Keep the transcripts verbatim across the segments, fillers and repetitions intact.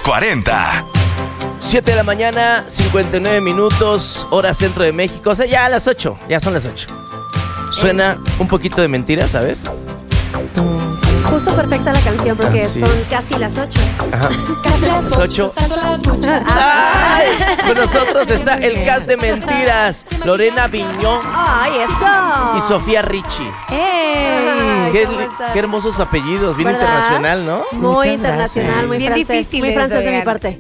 cuarenta. siete de la mañana, cincuenta y nueve minutos, hora centro de México. O sea, ya a las ocho, ya son las ocho. Suena un poquito de mentiras, a ver. Justo perfecta la canción porque Así son es. casi las ocho. Ajá. Casi las Las ocho. ¡Ay! Con nosotros está el cast de mentiras. Lorena Viñó ¡Ay, eso! y Sofía Richie. Ay, Qué, ¿cómo estás? qué hermosos apellidos, bien ¿Verdad? internacional, ¿no? Muy Muchas internacional, gracias. muy Bien francés. difíciles, Muy francés de mi oigan. parte.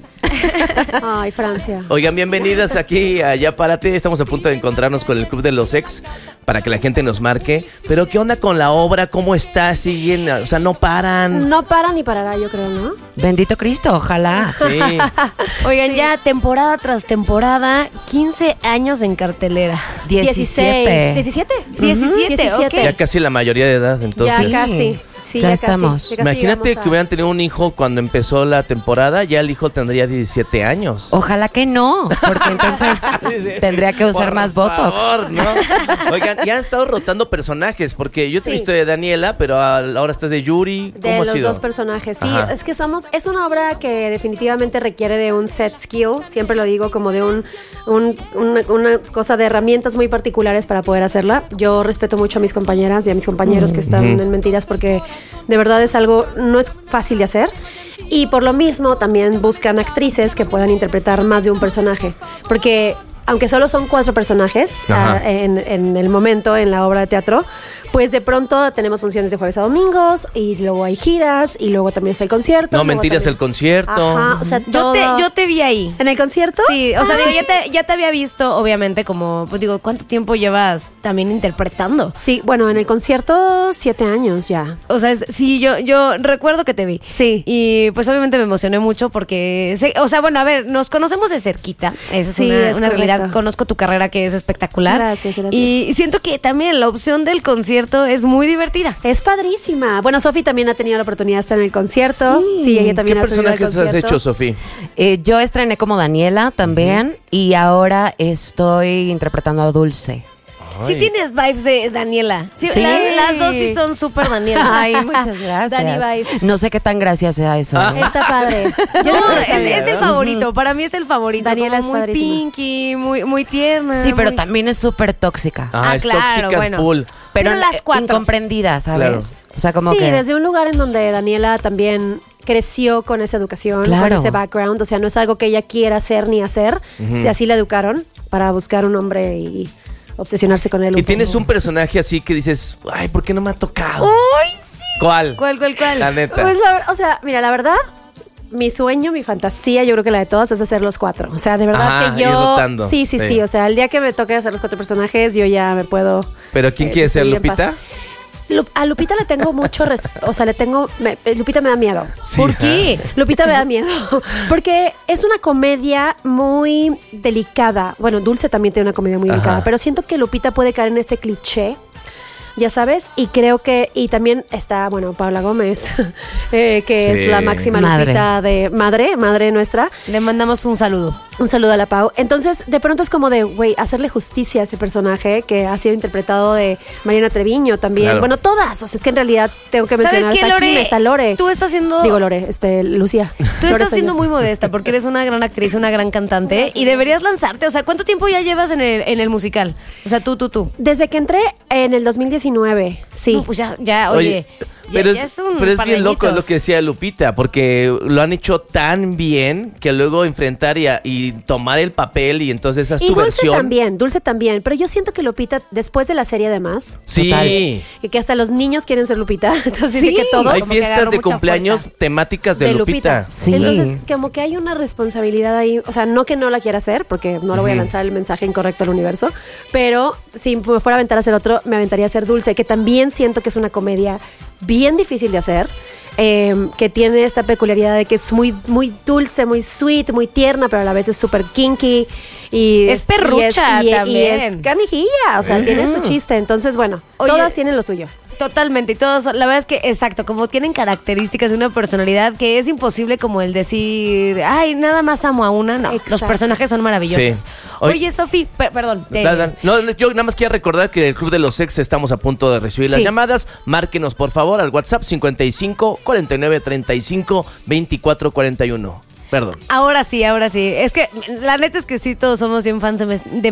Ay, Francia. Oigan, bienvenidas aquí a Ya Párate. Estamos a punto de encontrarnos con el Club de los Ex para que la gente nos marque. Pero ¿qué onda con la obra? ¿Cómo está? ¿Siguen? O sea, no paran. No para ni parará, yo creo, ¿no? Bendito Cristo, ojalá. Sí. Oigan, ya temporada tras temporada, quince años en cartelera. diecisiete. ¿diecisiete? diecisiete, ok. Ya casi la mayoría de edad, entonces. Ya casi. Sí, Ya ya, casi. estamos. Ya casi Imagínate llegamos a- que hubieran tenido un hijo cuando empezó la temporada, ya el hijo tendría diecisiete años. Ojalá que no, porque entonces tendría que usar Por más Botox. favor, ¿no? Oigan, ya han estado rotando personajes, porque yo te he Sí. visto de Daniela, pero ahora estás de Yuri. ¿Cómo De ha los sido? dos personajes, sí, Ajá. es que somos, es una obra que definitivamente requiere de un set skill, siempre lo digo, como de un, un- una, una cosa de herramientas muy particulares para poder hacerla. Yo respeto mucho a mis compañeras y a mis compañeros que están Ujú. en Mentiras porque de verdad es algo, no es fácil de hacer. Y por lo mismo también buscan actrices que puedan interpretar más de un personaje, porque aunque solo son cuatro personajes Ajá. ah, en, en el momento en la obra de teatro, pues de pronto tenemos funciones de jueves a domingos y luego hay giras y luego también está el concierto. No, luego Mentiras, también- el concierto. Ajá, o sea, Yo todo- te, yo te vi ahí. ¿En el concierto? Sí, o sea, Ay. digo, ya te, ya te había visto, obviamente, como, pues digo, ¿cuánto tiempo llevas también interpretando? Sí, bueno, en el concierto siete años ya. O sea, es- sí, yo, yo recuerdo que te vi. Sí. Y pues obviamente me emocioné mucho porque, sé- o sea, bueno, a ver, nos conocemos de cerquita. Esa Sí, es una, es una correcto. realidad. Conozco tu carrera que es espectacular. Gracias, gracias. Y siento que también la opción del concierto es muy divertida. Es padrísima. Bueno, Sofi también ha tenido la oportunidad de estar en el concierto. Sí. Sí, ella ¿Qué también ha subido al personajes has concierto. hecho, Sofía? Eh, yo estrené como Daniela también y ahora estoy interpretando a Dulce. Sí tienes vibes de Daniela. Sí, Sí. la- las dos sí son súper Daniela. Ay, muchas gracias. Dani vibes. No sé qué tan gracia sea eso. ¿eh? Está padre. Yo No, creo que es, está bien. es el favorito. Para mí es el favorito. Daniela como es muy padrísima. pinky, muy, muy tierna. Sí, pero muy- también es súper tóxica. Ah, Ah, es claro, tóxica bueno. full. Pero, pero las eh, cuatro. incomprendida, ¿sabes? Claro. O sea, como sí, que... desde un lugar en donde Daniela también creció con esa educación, Claro. con ese background. O sea, no es algo que ella quiera hacer ni hacer. Si así la educaron para buscar un hombre y obsesionarse con él. Y un tienes poco. un personaje así que dices, ay, ¿por qué no me ha tocado? ¡Uy, sí! ¿Cuál? ¿Cuál, cuál, cuál? La neta. Pues la ver- o sea, mira, la verdad, mi sueño, mi fantasía, yo creo que la de todas es hacer los cuatro. O sea, de verdad Ajá, que ir yo. rotando. Sí, sí, Sí. sí. O sea, el día que me toque hacer los cuatro personajes, yo ya me puedo. ¿Pero quién eh, quiere ser, despedir en Lupita? paz. Lu- a Lupita le tengo mucho respeto. O sea, le tengo. me- Lupita me da miedo. Sí, ¿Por ajá. qué? Lupita me da miedo. Porque es una comedia muy delicada. Bueno, Dulce también tiene una comedia muy delicada. Ajá. Pero siento que Lupita puede caer en este cliché. Ya sabes, y creo que, y también está, bueno, Paula Gómez, eh, que Sí. es la máxima Madre. Lupita de madre, madre nuestra. Le mandamos un saludo. Un saludo a la Pau. Entonces, de pronto es como de, güey, hacerle justicia a ese personaje que ha sido interpretado de Mariana Treviño también. Claro. Bueno, todas. O sea, es que en realidad tengo que ¿Sabes mencionar. qué, Está Lore? Jime, está Lore. Tú estás siendo... Digo Lore, este, Lucía. Tú Lore estás soy siendo yo. muy modesta porque eres una gran actriz, una gran cantante y deberías lanzarte. O sea, ¿cuánto tiempo ya llevas en el, en el musical? O sea, tú, tú, tú. Desde que entré en el dos mil diecinueve, sí. No, pues ya, ya, oye. ya- pero ya es, un pero es par bien de loco añitos. lo que decía Lupita, porque lo han hecho tan bien que luego enfrentar y, a- y tomar el papel y entonces esa es Y tu Dulce versión. también, Dulce también. Pero yo siento que Lupita, después de la serie además, Sí, Total. y que hasta los niños quieren ser Lupita. Entonces Sí. sí, que todo. hay como que fiestas agarró de mucha cumpleaños fuerza. temáticas de, de Lupita. Lupita. Sí. Entonces, como que hay una responsabilidad ahí. O sea, no que no la quiera hacer, porque no le voy a Ujú. lanzar el mensaje incorrecto al universo. Pero si me fuera a aventar a hacer otro, me aventaría a hacer Dulce, que también siento que es una comedia bien difícil de hacer. eh, que tiene esta peculiaridad de que es muy, muy dulce, muy sweet, muy tierna, pero a la vez es súper kinky. Y Es perrucha y es, y- también. Y es canijilla, o sea, tiene su chiste. Entonces, bueno, Oye, todas tienen lo suyo. Totalmente, y todos, la verdad es que, exacto, como tienen características de una personalidad que es imposible como el decir, ay, nada más amo a una, no, Exacto. los personajes son maravillosos. Sí. Oye- Oye, Sofi, per- perdón. te- Dan, dan. No, yo nada más quiero recordar que el Club de los Ex estamos a punto de recibir las Sí. llamadas. Márquenos por favor al WhatsApp cincuenta y cinco, cuarenta y nueve, treinta y cinco, veinticuatro cuarenta y uno. Perdón. Ahora sí, ahora sí. Es que la neta es que sí, todos somos bien fans de, mes- de